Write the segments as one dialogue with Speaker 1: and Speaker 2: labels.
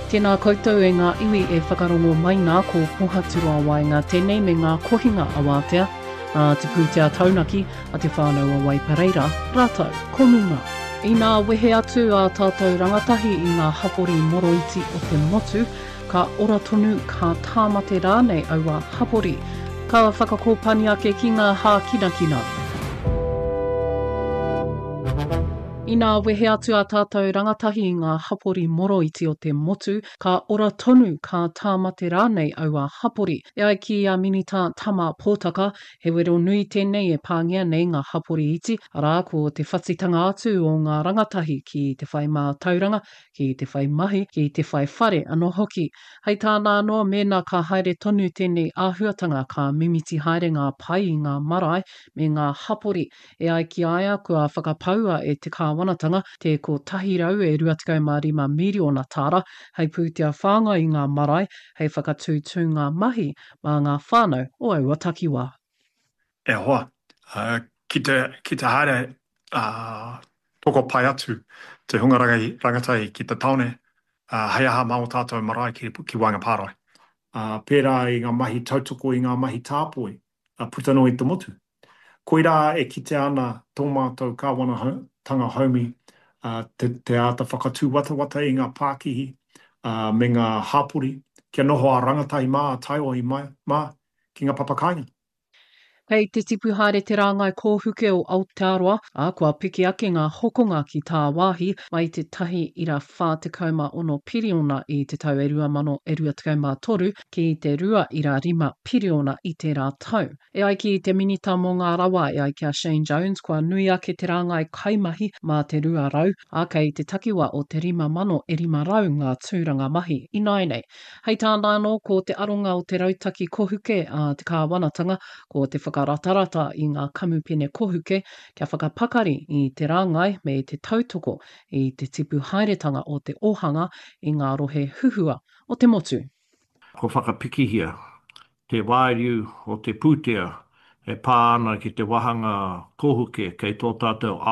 Speaker 1: Tēnā koutou e ngā iwi e whakarongo mai ngā ko pohaturo awai ngā tēnei me ngā kohinga awatea, te pūtea taunaki a te whānau a Waipareira, rātou, konunga. I ngā wehe atu a tātou rangatahi i ngā hapori moroiti o te motu, ka ora tonu ka tāmate rānei aua hapori, ka whakakōpani ake ki ngā hākinakina. I ngā wehe atu a tātou rangatahi i ngā hapori moroiti o te motu, ka ora tonu ka tāmate rānei aua hapori. E ai ki a minita tama pōtaka, he wero nui tēnei e pāngia nei ngā hapori iti, arā ko te whatitanga atu o ngā rangatahi ki te whai mā tauranga, ki te whai mahi, ki te whai whare anō hoki. Hei tāna noa mena ka haere tonu tēnei āhuatanga ka mimiti haere ngā pai i ngā marae me ngā hapori. E ai ki aia kua whakapaua e te kāwanatanga te ko tahirau e 25 miriona tāra, hei pūtea whānga i ngā marae, hei whakatūtū ngā mahi mā ngā whānau o aua takiwā.
Speaker 2: E hoa, ki te haere toko pai atu te hungarangatai ki te taone, hei aha mao tātou marae ki Wainga Pārai. Pērā i ngā mahi tautoko i ngā mahi tāpoi, putano i te motu. Koirā e kite ana tō mātou kāwanatanga haumi, te āta whakatū watawata i ngā Pākihi, me ngā hapori, kia noho a rangatahi mā, a taioi mā, ki ngā papakainga.
Speaker 1: Hei te tipu haere te rāngai kōhuke o Aotearoa, kua piki ake ngā hokonga ki tā wāhi mai te 1.46 piriona i te tau 2023 ki te 2.5 piriona i te rā tau. E ai ki te minita mō ngā rawa e ai kia Shane Jones, kua nui ake te rāngai kaimahi mā te 2 kei te takiwa o te 5,200 ngā tūranga mahi i nainei. Hei tāna anō ko te aronga o te rautaki kohuke a te kāwanatanga, ko te whakaratarata i ngā kamupene kohuke, kia whakapakari i te rāngai me te tautoko i te tipu haeretanga o te ohanga i ngā rohe huhua o te motu.
Speaker 3: Ko whakapikihia, te wāriu o te pūtea e pā ana ki te wahanga kohuke kei tō tātou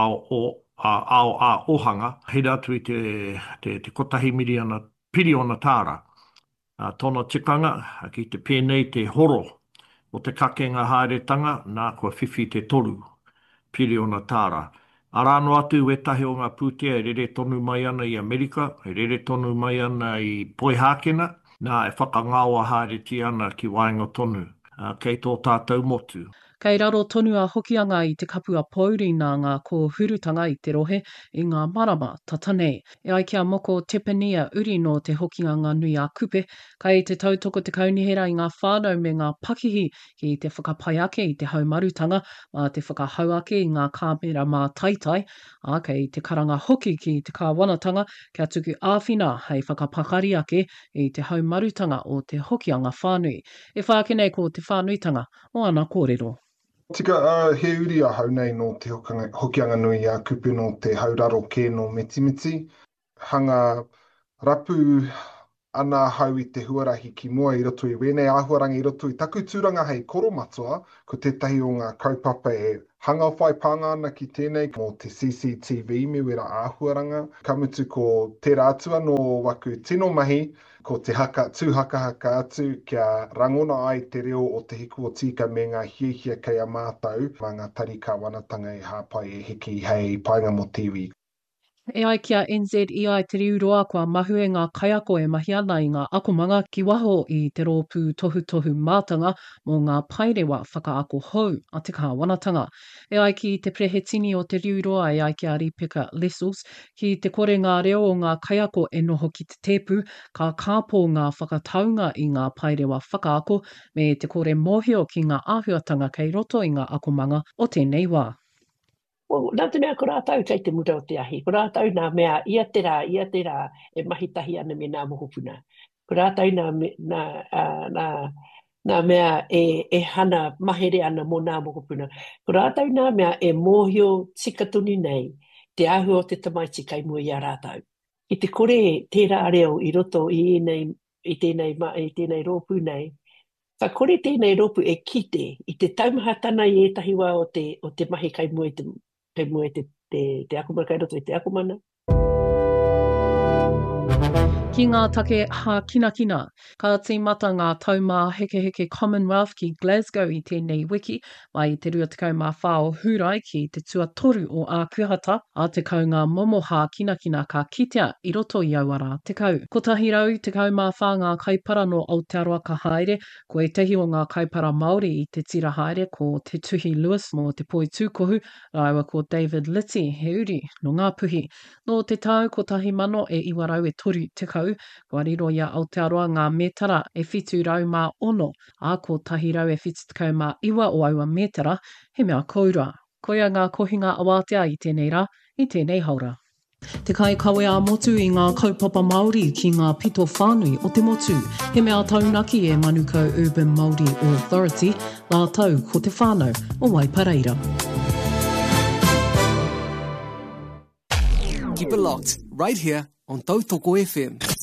Speaker 3: ao a ohanga. Hei atu i te kotahi piriona tāra. Tōna tikanga ki te pēnei te horo o te kakenga haeretanga, nā kua whiwhi te 3 piriona tāra. Arāno atu e tahi o ngā pūtea e rere tonu mai ana i Amerika, e rere tonu mai ana i Poihākena, nā e whakangaua haereti ana ki Wainga Tonu, kei tō tātou motu.
Speaker 1: Kei raro tonu a hokianga i te kapua pauri nā ngā kōhurutanga i te rohe i ngā marama tatanei. E ai kia moko tepenia uri no te hokianga nui a kupe, kei te tautoko te kaunihera i ngā whānau me ngā pakihi ki te whakapai ake i te haumarutanga, te whakahau ake i ngā kāmera mā taitai, kei te karanga hoki ki te kāwanatanga, kia tuku āwhina hei whakapakari ake i te haumarutanga o te hokianga whānui. E whākenei ko te whānuitanga o ana kōrero.
Speaker 4: Tika he uri a hau nei no te hokianga nui a kupu no te hauraro kē no metimiti. Hanga rapu ana hau i te huarahi ki mua i roto i wēnei āhuaranga i roto i taku tūranga hei koromatua, ko tētahi o ngā kaupapa e hanga whai pānga ana ki tēnei mō te CCTV me wera āhuaranga. Kamutu ko tērā atua no waku tino mahi, ko te tūhaka atu kia rangona ai te reo o te hiku o tika me ngā hiehia kei a mātau, mā ngā tari kāwanatanga e hāpai e hiki hei painga mo tiwi.
Speaker 1: E ai kia NZEI te riuroa kua mahue ngā kaiako e mahi ana i ngā akomanga ki waho i te rōpū tohu mātanga mō ngā pairewa whakaako hou a te kāwanatanga. E ai ki te prehetini o te riuroa e ai kia Ripeka Lessels ki te kore ngā reo o ngā kaiako e noho ki te tepu ka kāpō ngā whakataunga i ngā pairewa whakaako me te kore mōhio ki ngā āhuatanga kei roto i ngā akomanga o tēnei wā.
Speaker 5: Nā te mea ko rātau kei te muta o te ahi. Ko rātau nā mea ia te rā e mahitahi ana me nā mohopuna. Ko rātau nā mea e hana mahere ana mō nā mohopuna. Ko rātau nā mea e mōhio tikatuni nei te ahu o te tamaiti kai mua i a rātau. I te kore tērā reo i roto i tēnei rōpū nei, ka kore tēnei rōpū e kite i te taumahatana i etahi wā o te mahi kai mua te akumana kai roto i te akumana.
Speaker 1: Ki ngā take ha kina, ka tīmata ngā taumā heke Commonwealth ki Glasgow I tēnei wiki, mai te 24 hurai ki te tuatoru o ākuhata, a te kau ngā momo ha kina ka kitea I roto I auara te kau. Ko tahi rau te kau mā whā ngā kaipara no Aotearoa ka haere, ko e tehi o ngā kaipara Māori I te tira haere, ko te Tuhi Lewis mō te Poi Tūkohu, rāua ko David Litty, he uri no ngā puhi. No te tau ko tahi mano e iwarau e toru te kau, kua riro ia Aotearoa ngā metara e whitu rau mā ono, a ko tahi rau e whitu tekau mā iwa o aua metara, he mea koura. Koia ngā kohinga awatea I tēnei rā, I tēnei haura. Te kai kawe a motu I ngā kaupapa Māori ki ngā pito whānui o te motu, he mea taunaki e Manukau Urban Māori Authority, la tau ko te whānau o Waipareira.
Speaker 6: Keep it locked, right here on Tautoko FM.